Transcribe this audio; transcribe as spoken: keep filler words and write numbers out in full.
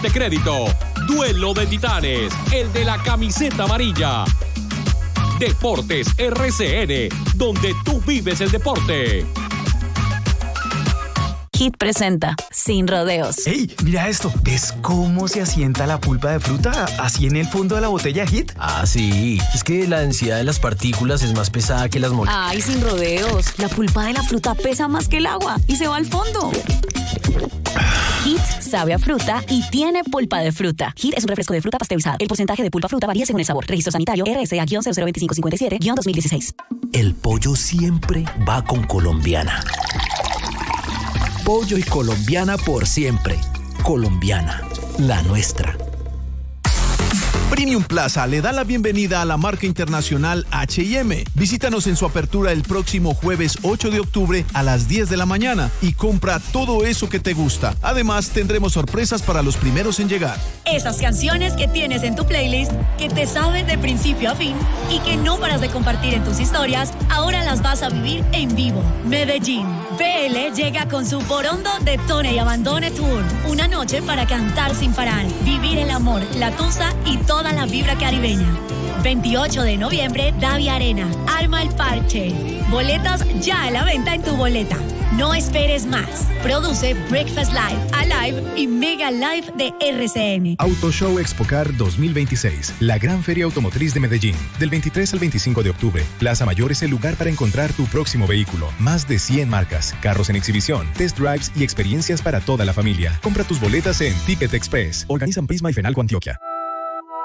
de crédito. Duelo de Titanes, el de la camiseta amarilla. Deportes R C N, donde tú vives el deporte. Hit presenta Sin Rodeos. ¡Ey! Mira esto. ¿Ves cómo se asienta la pulpa de fruta así en el fondo de la botella Hit? Ah, sí. Es que la densidad de las partículas es más pesada que las moléculas. Ay, Sin Rodeos. La pulpa de la fruta pesa más que el agua y se va al fondo. Hit sabe a fruta y tiene pulpa de fruta. Hit es un refresco de fruta pasteurizada. El porcentaje de pulpa fruta varía según el sabor. Registro sanitario R S A cero cero dos cinco cinco siete dos mil dieciséis. El pollo siempre va con Colombiana. Pollo y Colombiana por siempre. Colombiana, la nuestra. Premium Plaza le da la bienvenida a la marca internacional H y M. Visítanos en su apertura el próximo jueves ocho de octubre a las diez de la mañana y compra todo eso que te gusta. Además, tendremos sorpresas para los primeros en llegar. Esas canciones que tienes en tu playlist, que te saben de principio a fin y que no paras de compartir en tus historias, ahora las vas a vivir en vivo. Medellín. B L llega con su Borondo Detone y Abandone Tour. Una noche para cantar sin parar, vivir el amor, la tusa y toda la vibra caribeña. veintiocho de noviembre, Davia Arena. Arma el parche. Boletas ya a la venta en tu boleta. No esperes más. Produce Breakfast Live, Alive y Mega Live de R C N. Auto Show Expocar dos mil veintiséis, la gran feria automotriz de Medellín. Del veintitrés al veinticinco de octubre, Plaza Mayor es el lugar para encontrar tu próximo vehículo. Más de cien marcas, carros en exhibición, test drives y experiencias para toda la familia. Compra tus boletas en Ticket Express. Organizan Prisma y Fenalco Antioquia.